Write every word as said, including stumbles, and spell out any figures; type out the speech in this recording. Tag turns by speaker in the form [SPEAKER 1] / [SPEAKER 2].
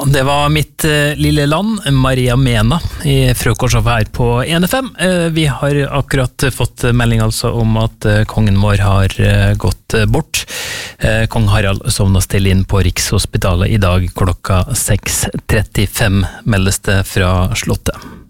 [SPEAKER 1] Ja, det var mitt uh, lille land, Maria Mena, i Frøkorshof her på E N F M. Uh, vi har akkurat fått melding altså om at uh, kongen vår har uh, gått uh, bort. Uh, Kong Harald sovna stille inn på Rikshospitalet i dag klokka seks trettifem, meldes det fra slottet.